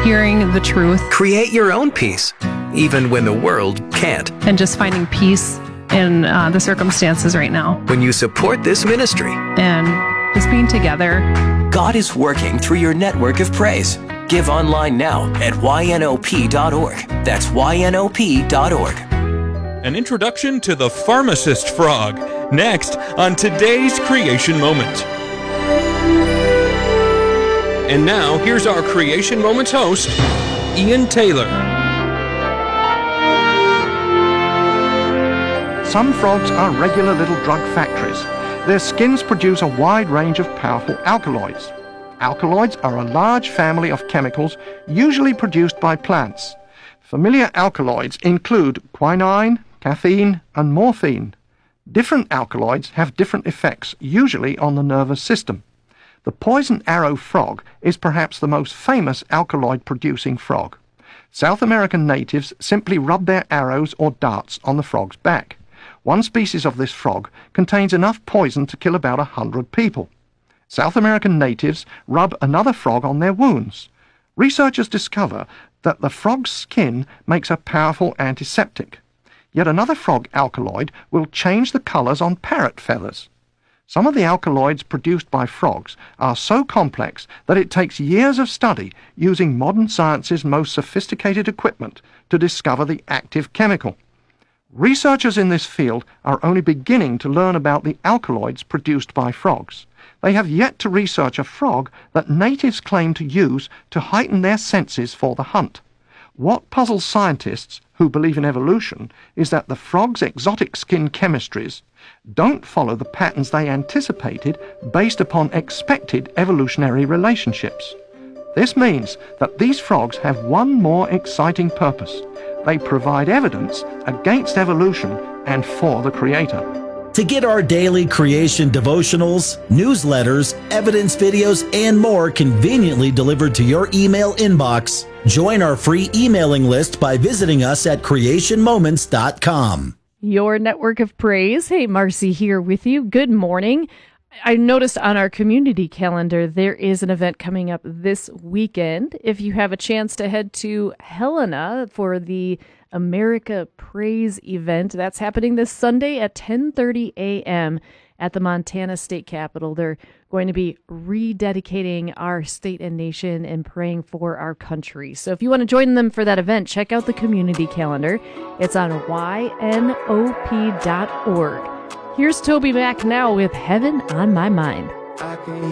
hearing the truth. Create your own peace, even when the world can't. And just finding peace in the circumstances right now. When you support this ministry. And just being together. God is working through your network of praise. Give online now at ynop.org. That's ynop.org. An introduction to the pharmacist frog. Next on today's Creation Moment. And now, here's our Creation Moments host, Ian Taylor. Some frogs are regular little drug factories. Their skins produce a wide range of powerful alkaloids. Alkaloids are a large family of chemicals usually produced by plants. Familiar alkaloids include quinine, caffeine, and morphine. Different alkaloids have different effects, usually on the nervous system. The poison arrow frog is perhaps the most famous alkaloid-producing frog. South American natives simply rub their arrows or darts on the frog's back. One species of this frog contains enough poison to kill about 100 people. South American natives rub another frog on their wounds. Researchers discover that the frog's skin makes a powerful antiseptic. Yet another frog alkaloid will change the colors on parrot feathers. Some of the alkaloids produced by frogs are so complex that it takes years of study using modern science's most sophisticated equipment to discover the active chemical. Researchers in this field are only beginning to learn about the alkaloids produced by frogs. They have yet to research a frog that natives claim to use to heighten their senses for the hunt. What puzzles scientists who believe in evolution is that the frog's exotic skin chemistries don't follow the patterns they anticipated based upon expected evolutionary relationships. This means that these frogs have one more exciting purpose. They provide evidence against evolution and for the Creator. To get our daily creation devotionals, newsletters, evidence videos, and more conveniently delivered to your email inbox, join our free emailing list by visiting us at creationmoments.com. Your network of praise. Hey, Marcy here with you. Good morning. I noticed on our community calendar there is an event coming up this weekend. If you have a chance to head to Helena for the America Praise event, that's happening this Sunday at 10:30 a.m. at the Montana State Capitol. They're going to be rededicating our state and nation and praying for our country. So if you want to join them for that event, check out the community calendar. It's on ynop.org. Here's Toby Mac now with Heaven on My Mind. I can